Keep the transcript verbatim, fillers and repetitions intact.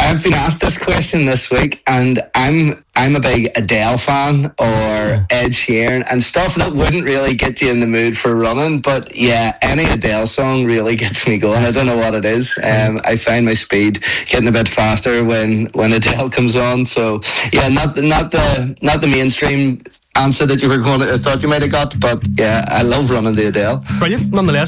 I've been asked this question this week, and I'm I'm a big Adele fan or Ed Sheeran and stuff that wouldn't really get you in the mood for running. But yeah, any Adele song really gets me going. I don't know what it is. Um, I find my speed getting a bit faster when, when Adele comes on. So yeah, not the, not the not the mainstream answer that you were going to, I thought you might have got, but yeah, I love running the Adele. Brilliant. Nonetheless,